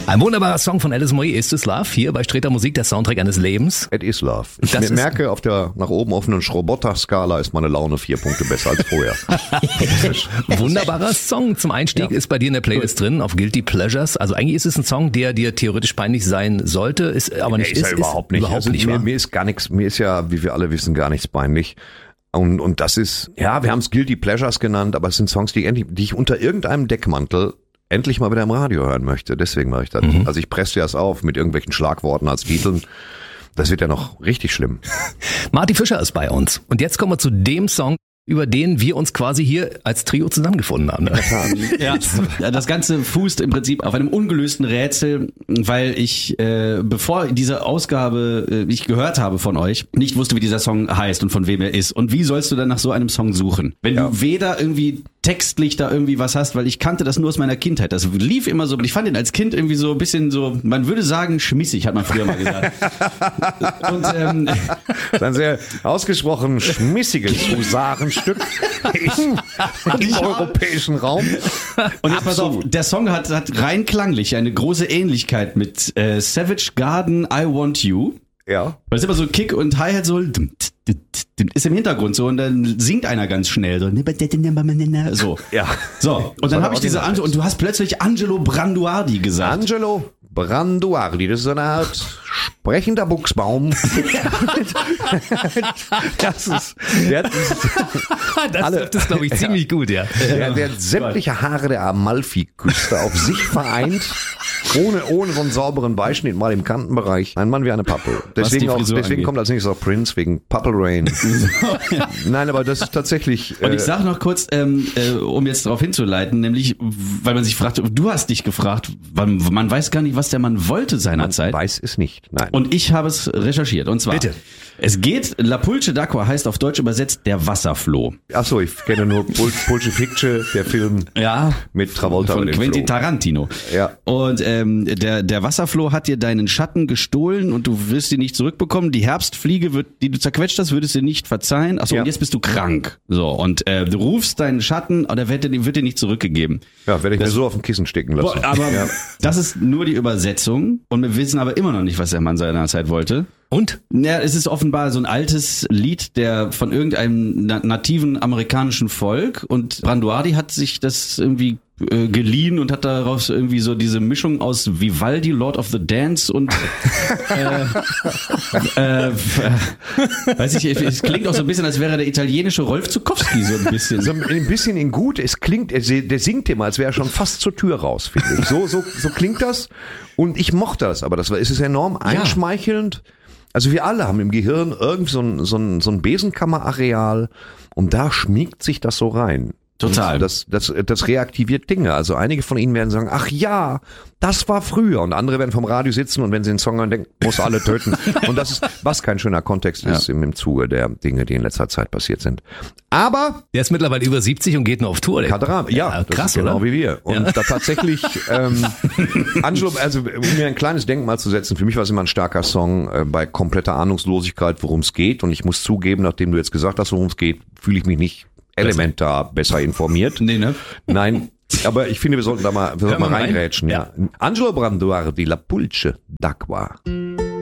Ein wunderbarer Song von Alice Moy, Is This Love? Hier bei Streter Musik, der Soundtrack eines Lebens. It is love. Ich merke, auf der nach oben offenen Schrobotter-Skala ist meine Laune 4 Punkte besser als vorher. Wunderbarer Song zum Einstieg ist bei dir in der Playlist drin, auf Guilty Pleasures. Also eigentlich ist es ein Song, der dir theoretisch peinlich sein sollte, ist aber nicht. Ist ja überhaupt nicht. Überhaupt nicht mir ist gar nichts, mir ist ja, wie wir alle wissen, gar nichts peinlich. Und das ist, ja, wir haben es Guilty Pleasures genannt, aber es sind Songs, die ich unter irgendeinem Deckmantel endlich mal wieder im Radio hören möchte. Deswegen mache ich das. Also ich presse das auf mit irgendwelchen Schlagworten als Titeln. Das wird ja noch richtig schlimm. Marty Fischer ist bei uns. Und jetzt kommen wir zu dem Song, über den wir uns quasi hier als Trio zusammengefunden haben. Ja, das Ganze fußt im Prinzip auf einem ungelösten Rätsel, weil ich, bevor diese Ausgabe ich gehört habe von euch, nicht wusste, wie dieser Song heißt und von wem er ist. Und wie sollst du dann nach so einem Song suchen? Wenn du weder irgendwie textlich da irgendwie was hast, weil ich kannte das nur aus meiner Kindheit. Das lief immer so, ich fand ihn als Kind irgendwie so ein bisschen so, man würde sagen, schmissig, hat man früher mal gesagt. Und, das ist ein sehr ausgesprochen schmissiges Husarenstück im europäischen Raum. Und jetzt pass auf, der Song hat rein klanglich eine große Ähnlichkeit mit Savage Garden, I Want You. Ja. Weil es immer so Kick und Hi-Hat so ist im Hintergrund so und dann singt einer ganz schnell so. Ja. So, und dann habe ich diese und du hast plötzlich Angelo Branduardi gesagt. Angelo Branduardi, das ist so eine Art sprechender Buchsbaum. Das trifft es, glaube ich, ziemlich gut, ja. Der hat sämtliche Haare der Amalfiküste auf sich vereint, ohne so einen sauberen Beischnitt mal im Kantenbereich. Ein Mann wie eine Pappel. Deswegen kommt als nächstes auch Prince, wegen Purple Rain. Nein, aber das ist tatsächlich... Und ich sage noch kurz, um jetzt darauf hinzuleiten, nämlich, weil man sich fragt, du hast dich gefragt, man weiß gar nicht, was der Mann wollte seinerzeit. Man weiß es nicht, nein. Und ich habe es recherchiert. Und zwar, bitte. Es geht, La Pulce d'Acqua heißt auf Deutsch übersetzt der Wasserfloh. Ach so, ich kenne nur Pulce Picture, der Film mit Travolta von Quentin Tarantino. Ja. Und der Wasserfloh hat dir deinen Schatten gestohlen und du wirst ihn nicht zurückbekommen. Die Herbstfliege, die du zerquetscht hast, würdest dir nicht verzeihen. Achso, und jetzt bist du krank. So, und du rufst deinen Schatten, aber wird dir nicht zurückgegeben. Ja, werde ich mir so auf dem Kissen stecken lassen. Aber das ist nur die Übersetzung und wir wissen aber immer noch nicht, was der Mann seinerzeit wollte. Und? Ja, es ist offenbar so ein altes Lied, der von irgendeinem nativen amerikanischen Volk, und Branduardi hat sich das irgendwie geliehen und hat daraus irgendwie so diese Mischung aus Vivaldi, Lord of the Dance und weiß ich, es klingt auch so ein bisschen, als wäre der italienische Rolf Zuckowski so ein bisschen. So ein bisschen in gut, es klingt, der singt immer, als wäre er schon fast zur Tür raus, finde ich. So klingt das und ich mochte das, aber es ist enorm einschmeichelnd. Also wir alle haben im Gehirn irgendwie so ein Besenkammerareal und da schmiegt sich das so rein. Total. Das reaktiviert Dinge. Also einige von Ihnen werden sagen, ach ja, das war früher. Und andere werden vom Radio sitzen und wenn sie den Song hören, denken, muss alle töten. Und das ist, was kein schöner Kontext ist im Zuge der Dinge, die in letzter Zeit passiert sind. Aber der ist mittlerweile über 70 und geht nur auf Tour. Ja, krass, genau oder? Wie wir. Und da tatsächlich, Angelo, also um mir ein kleines Denkmal zu setzen, für mich war es immer ein starker Song bei kompletter Ahnungslosigkeit, worum es geht. Und ich muss zugeben, nachdem du jetzt gesagt hast, worum es geht, fühle ich mich nicht elementar besser informiert. Nee, ne? Nein, aber ich finde, wir sollten da mal reingrätschen. Ja. Angelo Branduardi, La Pulce d'Acqua.